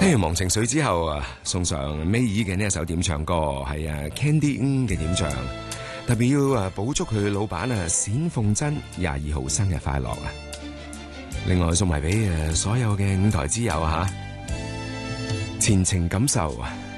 聽完忘情水之後啊，送上尾爾嘅呢一首點唱歌，係Candy 嘅點唱，特別要補祝佢老闆冼鳳珍22號生日快樂啊！另外送埋俾所有嘅舞台之友前程感受。